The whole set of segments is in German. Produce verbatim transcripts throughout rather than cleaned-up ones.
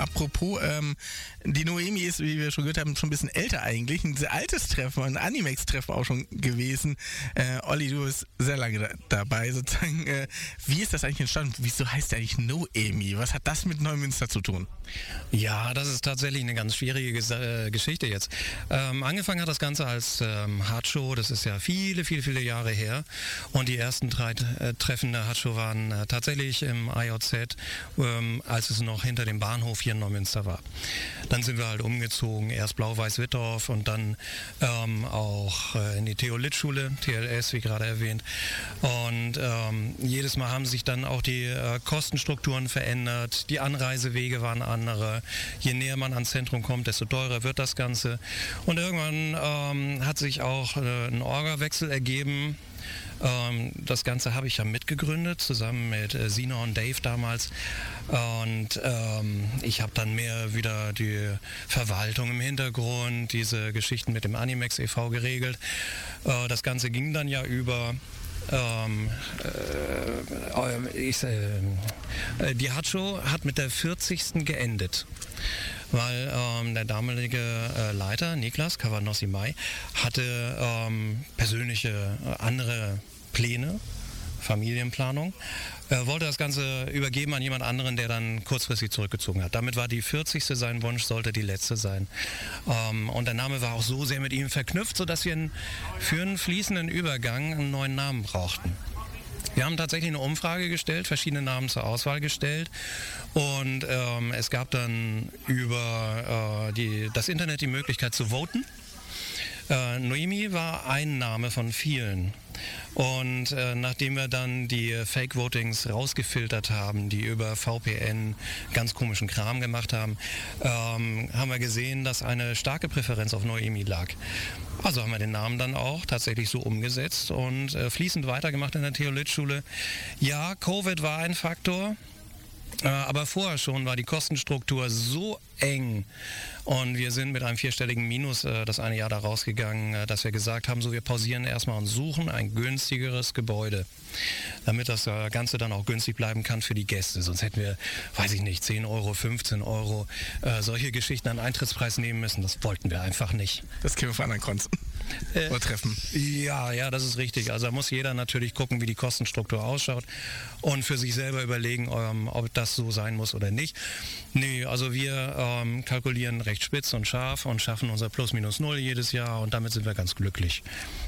apropos, ähm, die Noemi ist, wie wir schon gehört haben, schon ein bisschen älter eigentlich. Ein sehr altes Treffen, ein Animex-Treffen auch schon gewesen. Äh, Olli, du bist sehr lange da, dabei sozusagen. Äh, wie ist das eigentlich entstanden? Wieso heißt der eigentlich Noemi? Was hat das mit Neumünster zu tun? Ja, das ist tatsächlich eine ganz schwierige Ges- äh, Geschichte jetzt. Ähm, angefangen hat das Ganze als ähm, Hardshow, das ist ja viele, viele, viele Jahre her. Und die ersten drei äh, Treffen der Hardshow waren äh, tatsächlich im I J Z, ähm, als es noch hinter dem Bahnhof hier in Neumünster war. Dann sind wir halt umgezogen, erst Blau-Weiß-Wittorf und dann ähm, auch äh, in die Theo-Litt-Schule, T L S, wie gerade erwähnt. Und ähm, jedes Mal haben sich dann auch die äh, Kostenstrukturen verändert, die Anreisewege waren andere. Je näher man ans Zentrum kommt, desto teurer wird das Ganze. Und irgendwann ähm, hat sich auch äh, ein Orga-Wechsel ergeben. Ähm, das Ganze habe ich ja mitgegründet, zusammen mit äh, Sina und Dave damals. Und ähm, ich habe dann mehr wieder die Verwaltung im Hintergrund, diese Geschichten mit dem Animex e V geregelt. Äh, das Ganze ging dann ja über... Ähm, äh, ich, äh, die Hardshow hat mit der vierzigsten geendet, weil ähm, der damalige äh, Leiter, Niklas Cavanossi-Mai, hatte ähm, persönliche äh, andere Pläne, Familienplanung, er wollte das Ganze übergeben an jemand anderen, der dann kurzfristig zurückgezogen hat. Damit war die vierzigste sein Wunsch, sollte die letzte sein. Ähm, und der Name war auch so sehr mit ihm verknüpft, sodass wir einen, für einen fließenden Übergang einen neuen Namen brauchten. Wir haben tatsächlich eine Umfrage gestellt, verschiedene Namen zur Auswahl gestellt und ähm, es gab dann über äh, die, das Internet die Möglichkeit zu voten. Äh, Noemi war ein Name von vielen. Und äh, nachdem wir dann die Fake-Votings rausgefiltert haben, die über V P N ganz komischen Kram gemacht haben, ähm, haben wir gesehen, dass eine starke Präferenz auf Noemi lag. Also haben wir den Namen dann auch tatsächlich so umgesetzt und äh, fließend weitergemacht in der Theo-Litt-Schule. Ja, Covid war ein Faktor. Aber vorher schon war die Kostenstruktur so eng und wir sind mit einem vierstelligen Minus äh, das eine Jahr da rausgegangen, äh, dass wir gesagt haben, so wir pausieren erstmal und suchen ein günstigeres Gebäude, damit das äh, Ganze dann auch günstig bleiben kann für die Gäste. Sonst hätten wir, weiß ich nicht, zehn Euro, fünfzehn Euro äh, solche Geschichten an Eintrittspreis nehmen müssen. Das wollten wir einfach nicht. Das können wir auf anderen Konzen. Äh, Oder Treffen. Ja, ja, das ist richtig. Also da muss jeder natürlich gucken, wie die Kostenstruktur ausschaut und für sich selber überlegen, ähm, ob das so sein muss oder nicht. Nee, also wir ähm, kalkulieren recht spitz und scharf und schaffen unser Plus minus null jedes Jahr und damit sind wir ganz glücklich.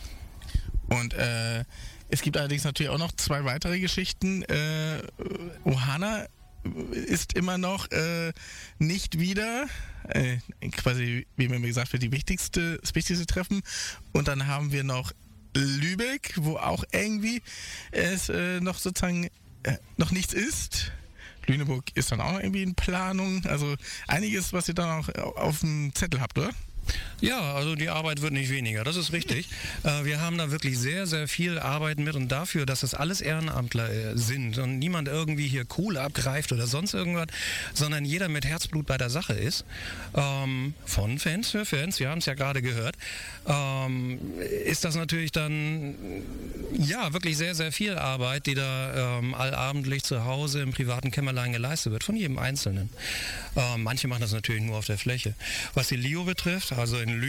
Und äh, es gibt allerdings natürlich auch noch zwei weitere Geschichten. Äh, Ohana ist immer noch äh, nicht wieder, äh, quasi, wie mir gesagt wird, die wichtigste, das wichtigste Treffen. Und dann haben wir noch Lübeck, wo auch irgendwie es äh, noch sozusagen äh, noch nichts ist. Lüneburg ist dann auch noch irgendwie in Planung. Also einiges, was ihr dann auch auf dem Zettel habt, oder? Ja, also die Arbeit wird nicht weniger, das ist richtig. Äh, wir haben da wirklich sehr, sehr viel Arbeit mit und dafür, dass das alles Ehrenamtler äh, sind und niemand irgendwie hier Kohle abgreift oder sonst irgendwas, sondern jeder mit Herzblut bei der Sache ist, ähm, von Fans für Fans, wir haben es ja gerade gehört, ähm, ist das natürlich dann ja wirklich sehr, sehr viel Arbeit, die da ähm, allabendlich zu Hause im privaten Kämmerlein geleistet wird, von jedem Einzelnen. Ähm, manche machen das natürlich nur auf der Fläche. Was die Lio betrifft, also in Lü